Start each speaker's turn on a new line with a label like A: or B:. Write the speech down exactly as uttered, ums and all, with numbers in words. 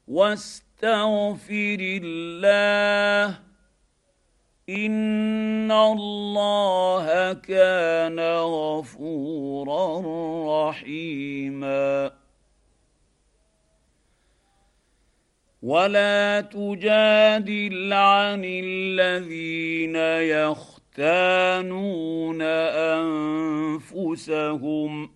A: واستغفر الله ان الله كان غفورا رحيما. ولا تجادل عن الذين يختانون انفسهم